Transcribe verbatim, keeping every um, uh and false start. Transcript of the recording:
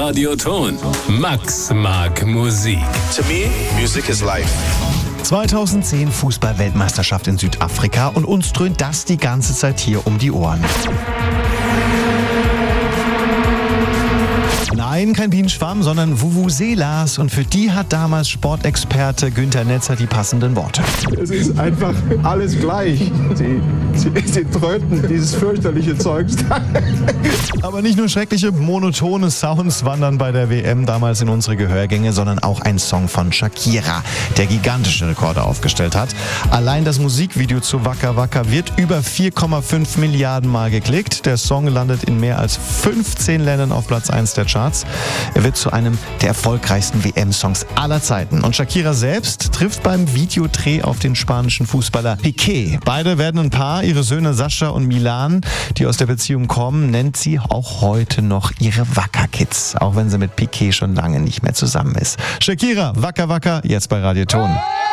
Radioton. Max mag Musik. To me, music is life. zweitausendzehn Fußball-Weltmeisterschaft in Südafrika und uns dröhnt das die ganze Zeit hier um die Ohren. Nein, kein Bienenschwarm, sondern Vuvuzelas. Und für die hat damals Sportexperte Günther Netzer die passenden Worte. Es ist einfach alles gleich. Sie, sie, sie tröten dieses fürchterliche Zeugs. Aber nicht nur schreckliche, monotone Sounds wandern bei der W M damals in unsere Gehörgänge, sondern auch ein Song von Shakira, der gigantische Rekorde aufgestellt hat. Allein das Musikvideo zu Waka Waka wird über vier Komma fünf Milliarden Mal geklickt. Der Song landet in mehr als fünfzehn Ländern auf Platz eins der Charts. Er wird zu einem der erfolgreichsten W M-Songs aller Zeiten. Und Shakira selbst trifft beim Videodreh auf den spanischen Fußballer Piqué. Beide werden ein Paar. Ihre Söhne Sascha und Milan, die aus der Beziehung kommen, nennt sie auch heute noch ihre Waka-Kids. Auch wenn sie mit Piqué schon lange nicht mehr zusammen ist. Shakira, Waka Waka, jetzt bei Radio Ton.